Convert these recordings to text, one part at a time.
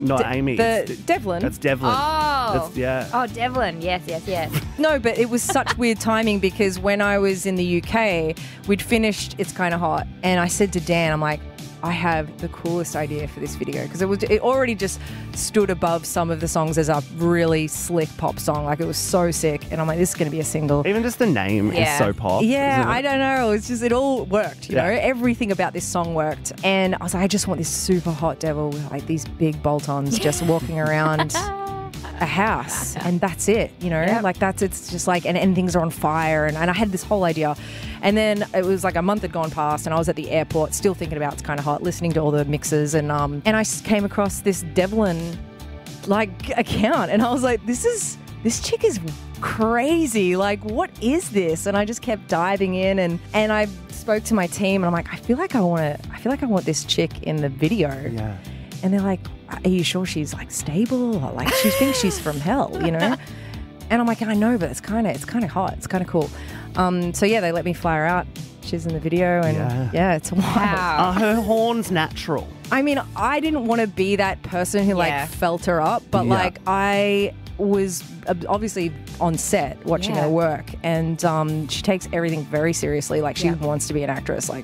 Not Amy. Devlin. That's Devlin. Oh. Yeah. Oh, Devlin. Yes. No, but it was such weird timing because when I was in the UK, we'd finished It's Kinda Hot, and I said to Dan, I'm like, I have the coolest idea for this video because it already just stood above some of the songs as a really slick pop song. Like, it was so sick, and I'm like, this is going to be a single. Even just the name is so pop. Yeah, I don't know. It's just, it all worked, you know? Everything about this song worked. And I was like, I just want this super hot devil with like these big bolt-ons just walking around a house, and that's it, you know? Like, it's just like, and things are on fire, and I had this whole idea. And then it was like a month had gone past, and I was at the airport still thinking about It's Kinda Hot, listening to all the mixes, and I came across this Devlin like account, and I was like, this chick is crazy. Like, what is this? And I just kept diving in, and I spoke to my team, and I'm like, I feel like I want this chick in the video. Yeah. And they're like, are you sure she's like stable? Or like, she thinks she's from hell, you know? And I'm like, I know, but it's kind of hot. It's kind of cool. So yeah, they let me fly her out. She's in the video, and it's wild. Are her horns natural? I mean, I didn't want to be that person who like felt her up, but like I was obviously on set watching her work, and she takes everything very seriously. Like, she wants to be an actress. Like,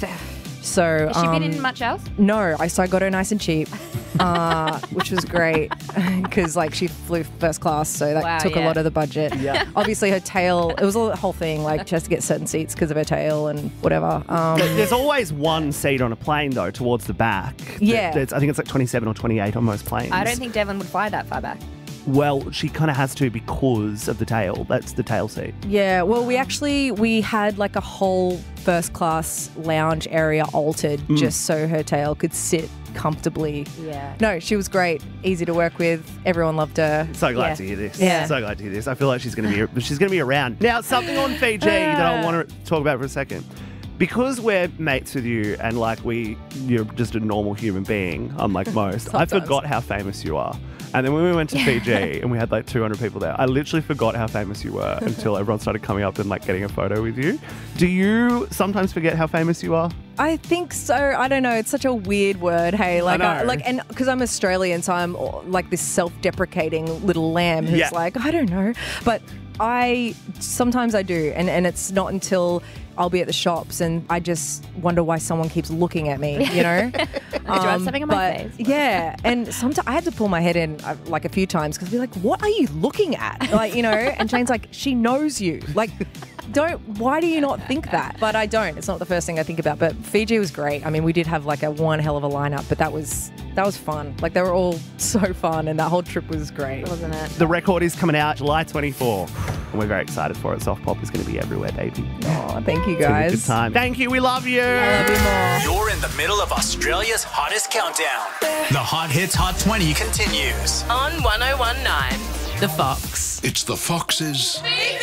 so Has she been in much else? No, so I got her nice and cheap, which was great because like she flew first class, so that took a lot of the budget. Yeah. Obviously her tail, it was a whole thing. Like, she has to get certain seats because of her tail and whatever. There's always one seat on a plane though, towards the back. Yeah. I think it's like 27 or 28 on most planes. I don't think Devlin would fly that far back. Well, she kind of has to because of the tail. That's the tail seat. Yeah, well, we had like a whole first class lounge area altered just so her tail could sit comfortably. Yeah. No, she was great, easy to work with. Everyone loved her. So glad to hear this. Yeah. So glad to hear this. I feel like she's going to be around. Now, something on Fiji that I want to talk about for a second. Because we're mates with you and like you're just a normal human being, unlike most, I forgot how famous you are. And then when we went to Fiji and we had like 200 people there, I literally forgot how famous you were until everyone started coming up and like getting a photo with you. Do you sometimes forget how famous you are? I think so. I don't know. It's such a weird word. Hey, like, and because I'm Australian, so I'm like this self-deprecating little lamb who's like, I don't know, but sometimes I do, and it's not until I'll be at the shops and I just wonder why someone keeps looking at me, you know? Do I have something on my face? Yeah, and sometimes I had to pull my head in like a few times because I'd be like, what are you looking at? Like, you know, and Shane's like, she knows you. Like, why do you not think that? But I don't. It's not the first thing I think about. But Fiji was great. I mean, we did have like one hell of a lineup, but that was fun. Like, they were all so fun, and that whole trip was great. Wasn't it? The record is coming out July 24, and we're very excited for it. Soft Pop is going to be everywhere, baby. Oh, thank you guys. It's gonna be a good time. Thank you. We love you. I love you more. You're in the middle of Australia's hottest countdown. The Hot Hits Hot 20 continues on 101.9 The Fox. It's the Foxes.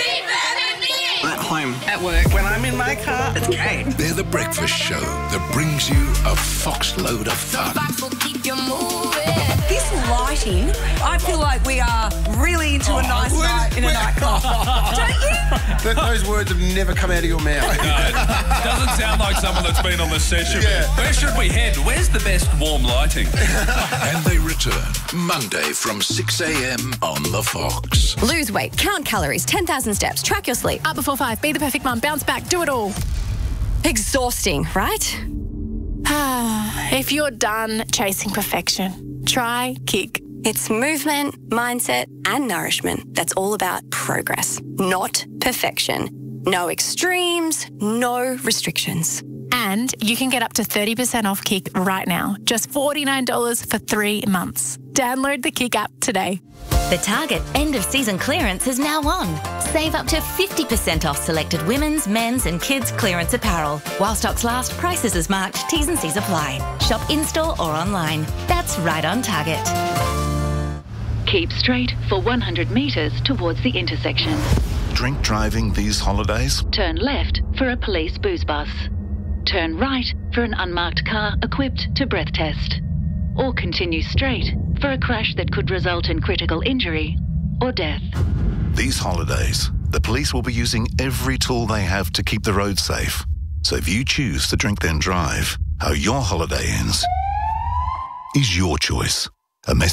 At home. At work. When I'm in my car, it's great. They're the breakfast show that brings you a fox load of fun. This lighting, I feel like we are really into a nice night in a nightclub. Don't you? Those words have never come out of your mouth. No, it doesn't sound like someone that's been on the session. Yeah. Where should we head? Where's the best warm lighting? And they return Monday from 6 a.m. on The Fox. Lose weight, count calories, 10,000 steps, track your sleep. Up before 5, be the perfect mum, bounce back, do it all. Exhausting, right? If you're done chasing perfection, try Kick. It's movement, mindset, and nourishment that's all about progress, not perfection. No extremes, no restrictions. And you can get up to 30% off Kick right now. Just $49 for 3 months. Download the Kick app today. The Target end-of-season clearance is now on. Save up to 50% off selected women's, men's and kids' clearance apparel. While stocks last, prices as marked, T's and C's apply. Shop in-store or online. That's right on Target. Keep straight for 100 metres towards the intersection. Drink driving these holidays? Turn left for a police booze bus. Turn right for an unmarked car equipped to breath test. Or continue straight for a crash that could result in critical injury or death. These holidays, the police will be using every tool they have to keep the road safe. So if you choose to drink then drive, how your holiday ends is your choice. A message